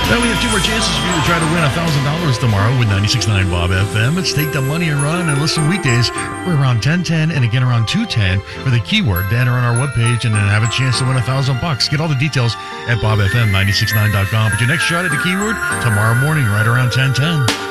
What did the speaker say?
Well, we have two more chances for you to try to win $1,000 tomorrow with 96.9 Bob FM. Let's take the money and run and listen weekdays. We're around 10:10 and again around 2:10 for the keyword. Then enter on our webpage and then have a chance to win $1,000. Get all the details at bobfm969.com. But your next shot at the keyword tomorrow morning right around 10:10.